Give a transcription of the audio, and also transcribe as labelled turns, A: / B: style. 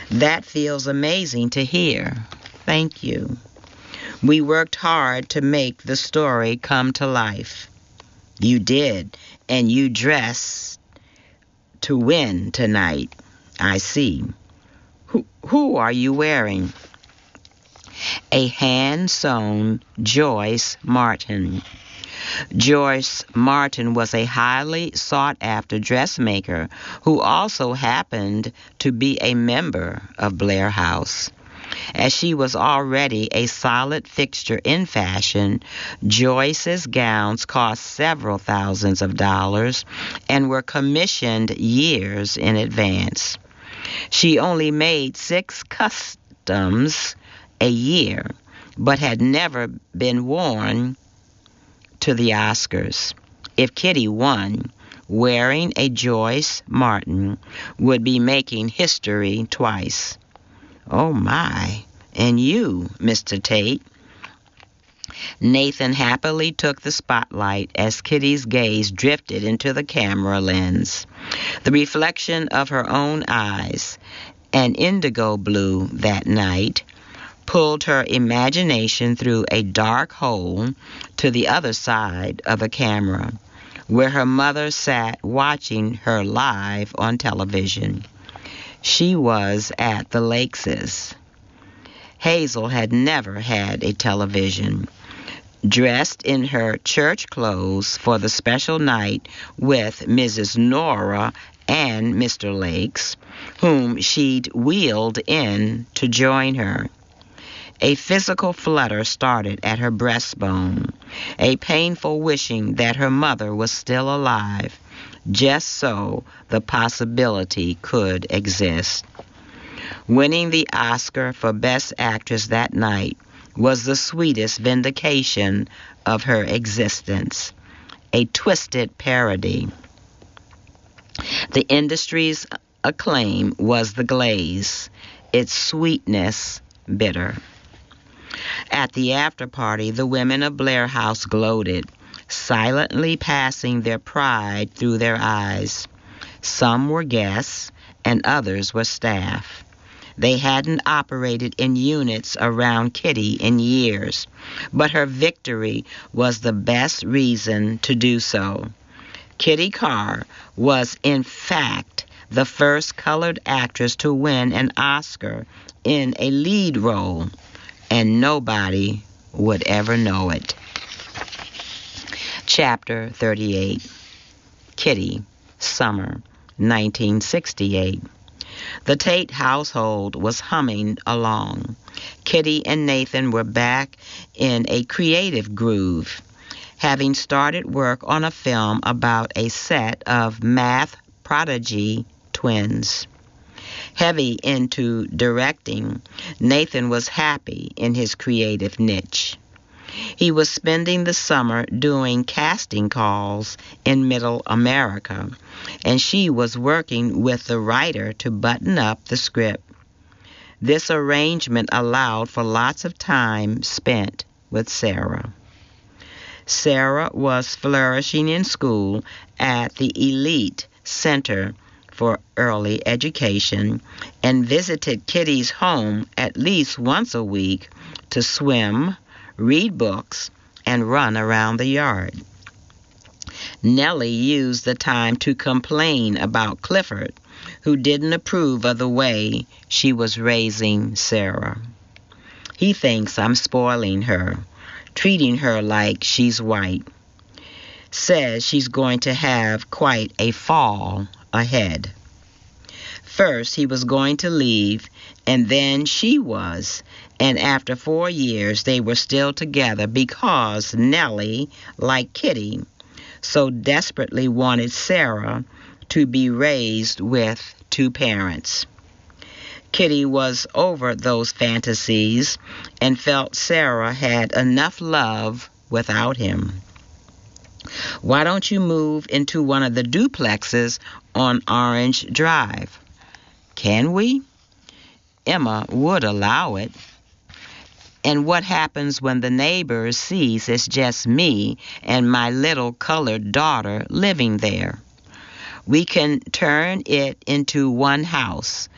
A: That feels amazing to hear. Thank you. We worked hard to make the story come to life. You did, and you dressed to win tonight. I see. Who are you wearing? A hand-sewn Joyce Martin. Joyce Martin was a highly sought-after dressmaker who also happened to be a member of Blair House. As she was already a solid fixture in fashion, Joyce's gowns cost several thousands of dollars and were commissioned years in advance. She only made 6 customs a year, but had never been worn to the Oscars. If Kitty won, wearing a Joyce Martin would be making history twice. Oh my, and you, Mr. Tate? Nathan happily took the spotlight as Kitty's gaze drifted into the camera lens. The reflection of her own eyes, an indigo blue that night, pulled her imagination through a dark hole to the other side of the camera, where her mother sat watching her live on television. She was at the Lakeses. Hazel had never had a television. Dressed in her church clothes for the special night with Mrs. Nora and Mr. Lakes, whom she'd wheeled in to join her. A physical flutter started at her breastbone, a painful wishing that her mother was still alive, just so the possibility could exist. Winning the Oscar for Best Actress that night was the sweetest vindication of her existence, a twisted parody. The industry's acclaim was the glaze, its sweetness bitter. At the after-party, the women of Blair House gloated, silently passing their pride through their eyes. Some were guests, and others were staff. They hadn't operated in units around Kitty in years, but her victory was the best reason to do so. Kitty Carr was, in fact, the first colored actress to win an Oscar in a lead role, and nobody would ever know it. Chapter 38. Kitty, Summer, 1968. The Tate household was humming along. Kitty and Nathan were back in a creative groove, having started work on a film about a set of math prodigy twins. Heavy into directing, Nathan was happy in his creative niche. He was spending the summer doing casting calls in Middle America, and she was working with the writer to button up the script. This arrangement allowed for lots of time spent with Sarah. Sarah was flourishing in school at the Elite Center for Early Education and visited Kitty's home at least once a week to swim, read books, and run around the yard. Nellie used the time to complain about Clifford, who didn't approve of the way she was raising Sarah. He thinks I'm spoiling her, treating her like she's white. Says she's going to have quite a fall ahead. First, he was going to leave, and then she was, and after 4 years, they were still together because Nellie, like Kitty, so desperately wanted Sarah to be raised with 2 parents. Kitty was over those fantasies and felt Sarah had enough love without him. Why don't you move into one of the duplexes on Orange Drive? Can we? Emma would allow it. And what happens when the neighbor sees it's just me and my little colored daughter living there? We can turn it into one house,